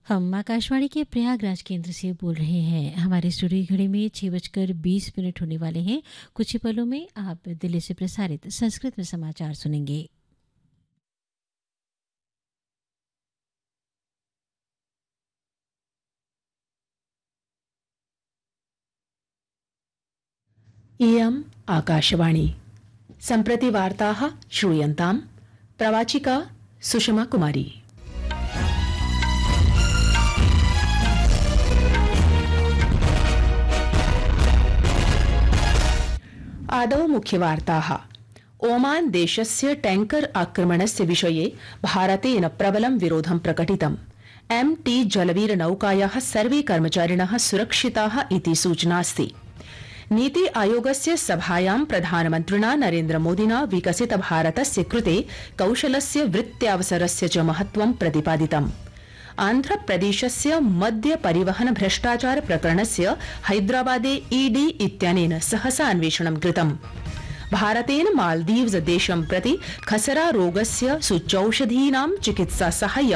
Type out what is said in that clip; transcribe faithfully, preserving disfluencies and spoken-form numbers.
हम आकाशवाणी के प्रयागराज केंद्र से बोल रहे हैं। हमारे स्टूडियो घड़ी में छह बजकर बीस मिनट होने वाले हैं। कुछ ही पलों में आप दिल्ली से प्रसारित संस्कृत में समाचार सुनेंगे। इयम् आकाशवाणी। सम्प्रति वार्ताः श्रूयन्ताम्। प्रवाचिका सुषमा कुमारी। आदौ मुख्यवार्ताः। ओमान देशस्य टैंकर आक्रमणस्य विषये भारतेन प्रबलं विरोधं प्रकटितम्। एम टी जलवीर नौकायाः सर्वे कर्मचारिणः सुरक्षिताः इति सूचनास्ति। नीति आयोगस्य सभायां प्रधानमन्त्रिणा नरेन्द्र मोदिना विकसित भारतस्य कृते कौशलस्य वृत्त्यावसरस्य च महत्वं प्रतिपादितम्। आन्ध्रप्रदेशस्य मद्य परिवहन भ्रष्टाचार प्रकरणस्य हैदराबादे ईडी इत्यनेन सहसा अन्वेषणं कृतम्। भारतेन मालदीव्स देशं प्रति खसरा रोगस्य सूच्यौषधीनां चिकित्सा साहाय्यं